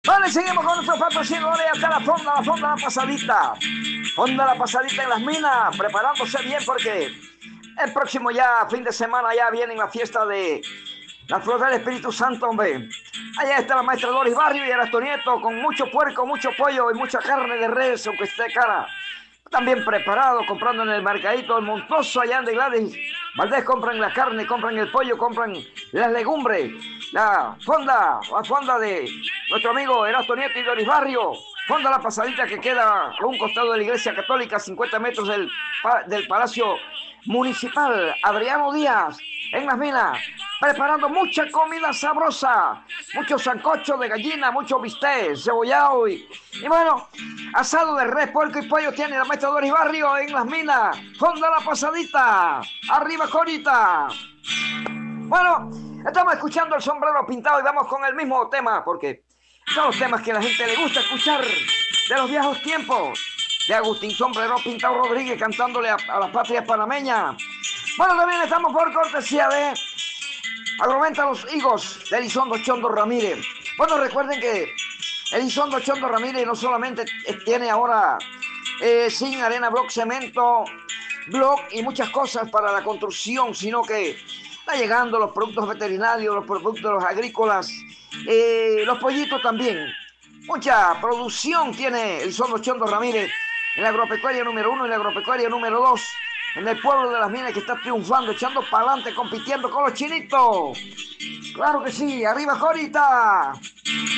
Vale, seguimos con nuestros patrocinadores hasta la Fonda La Pasadita. Fonda La Pasadita en las minas, preparándose bien porque el próximo ya fin de semana ya viene la fiesta de la Flor del Espíritu Santo, hombre. Allá está la maestra Doris Barrio y Erasto Nieto con mucho puerco, mucho pollo y mucha carne de res, aunque esté cara. También preparado, comprando en el mercadito del Montoso, allá en de Gladys Valdés, compran la carne, compran el pollo, compran las legumbres. La fonda de nuestro amigo Erasto Nieto y Doris Barrio. Fonda La Pasadita que queda a un costado de la Iglesia Católica, 50 metros del Palacio Municipal. Adriano Díaz, en las minas, preparando mucha comida sabrosa, mucho sancocho de gallina, mucho bistec, cebollado y bueno, asado de res, puerco y pollo tiene la maestra Doris Barrio en las minas. Fonda La Pasadita, arriba Corita. Bueno, estamos escuchando El Sombrero Pintado y vamos con el mismo tema porque son los temas que a la gente le gusta escuchar de los viejos tiempos. De Agustín Sombrero Pintado Rodríguez cantándole a la patria panameña. Bueno, también estamos por cortesía de Agromenta los higos de Elizondo Chondo Ramírez. Bueno, recuerden que Elizondo Chondo Ramírez no solamente tiene ahora zinc, arena, block, cemento, block y muchas cosas para la construcción, sino que está llegando los productos veterinarios, los productos agrícolas, los pollitos también. Mucha producción tiene Elizondo Chondo Ramírez en la agropecuaria número 1 y la agropecuaria número 2. En el pueblo de las minas que está triunfando, echando para adelante, compitiendo con los chinitos. Claro que sí, arriba Corita.